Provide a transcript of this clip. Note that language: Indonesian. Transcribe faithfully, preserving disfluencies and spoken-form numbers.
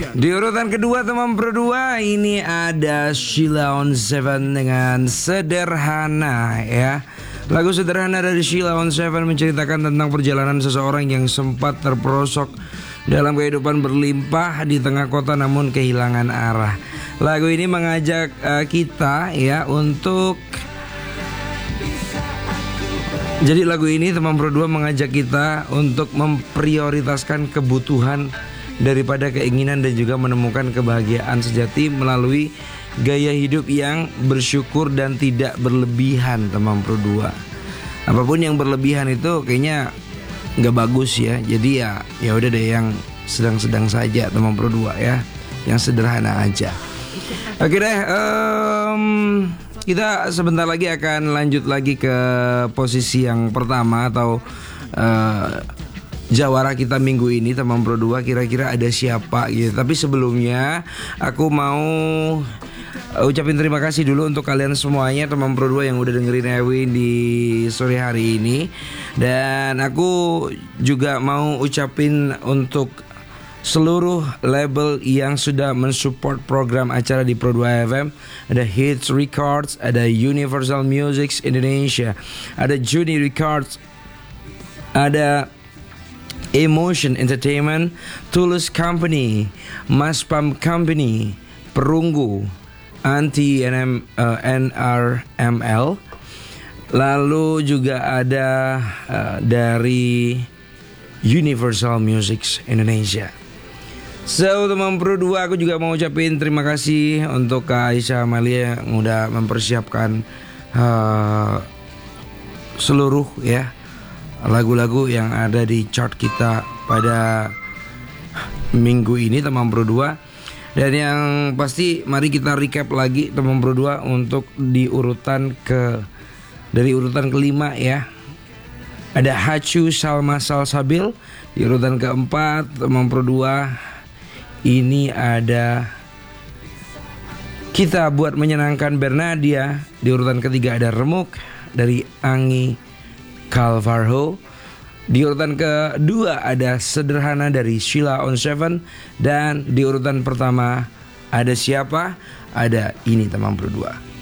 Di urutan kedua teman berdua ini ada Sheila on Seven dengan Sederhana ya. Lagu Sederhana dari Sheila on Seven menceritakan tentang perjalanan seseorang yang sempat terperosok dalam kehidupan berlimpah di tengah kota namun kehilangan arah. Lagu ini mengajak uh, kita ya untuk Jadi lagu ini teman berdua mengajak kita untuk memprioritaskan kebutuhan daripada keinginan dan juga menemukan kebahagiaan sejati melalui gaya hidup yang bersyukur dan tidak berlebihan teman berdua. Apapun yang berlebihan itu kayaknya nggak bagus ya. Jadi ya ya udah deh yang sedang-sedang saja teman berdua ya, yang sederhana aja. Oke deh, um, kita sebentar lagi akan lanjut lagi ke posisi yang pertama atau uh, jawara kita minggu ini teman berdua, kira-kira ada siapa gitu. Tapi sebelumnya aku mau ucapin terima kasih dulu untuk kalian semuanya teman berdua yang udah dengerin Ewin di sore hari ini. Dan aku juga mau ucapin untuk seluruh label yang sudah mensupport program acara di Pro dua F M. Ada Hits Records, ada Universal Music Indonesia, ada Juni Records, ada Emotion Entertainment, Tulus Company, Mas Pam Company, Perunggu, Anti N M, uh, N R M L. Lalu juga ada uh, dari Universal Music Indonesia. So teman Pro dua, aku juga mau ucapin terima kasih untuk Kak Aisyah Amalia yang udah mempersiapkan uh, seluruh ya lagu-lagu yang ada di chart kita pada minggu ini teman Pro dua. Dan yang pasti mari kita recap lagi teman Pro dua untuk di urutan ke dari urutan kelima ya. Ada Hachu Salma Salsabil di urutan keempat teman Pro dua. Ini ada Kita Buat Menyenangkan Bernadia. Di urutan ketiga ada Remuk dari Angi Calvarho. Di urutan kedua ada Sederhana dari Sheila on Seven. Dan di urutan pertama ada siapa? Ada ini teman berdua.